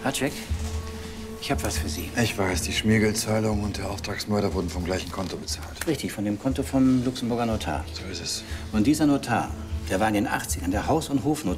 Hacek, ich habe was für Sie. Ich weiß, die Schmiergeldzahlung und der Auftragsmörder wurden vom gleichen Konto bezahlt. Richtig, von dem Konto vom Luxemburger Notar. So ist es. Und dieser Notar, der war in den 80ern der Haus- und Hofnotar